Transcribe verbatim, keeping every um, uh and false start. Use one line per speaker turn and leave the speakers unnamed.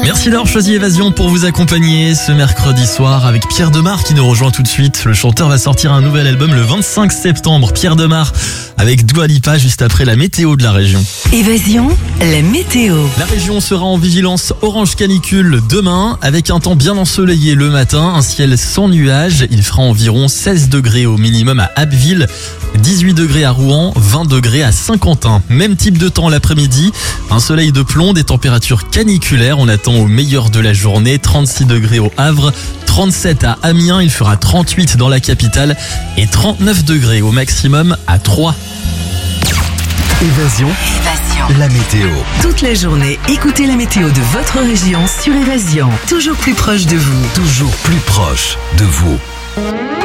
Merci d'avoir choisi Évasion pour vous accompagner ce mercredi soir avec Pierre Demar qui nous rejoint tout de suite. Le chanteur va sortir un nouvel album le vingt-cinq septembre. Pierre Demar avec Dua Lipa juste après la météo de la région.
Évasion, la météo.
La région sera en vigilance orange canicule demain avec un temps bien ensoleillé le matin, un ciel sans nuages. Il fera environ seize degrés au minimum à Abbeville, dix-huit degrés à Rouen, vingt degrés à Saint-Quentin. Même type de temps l'après-midi, un soleil de plomb, des températures caniculaires. On attend au meilleur de la journée, trente-six degrés au Havre, trente-sept à Amiens, il fera trente-huit dans la capitale et trente-neuf degrés au maximum à Troyes.
Évasion,
Évasion.
la météo.
Toute la journée, écoutez la météo de votre région sur Évasion. Toujours plus proche de vous.
Toujours plus proche de vous.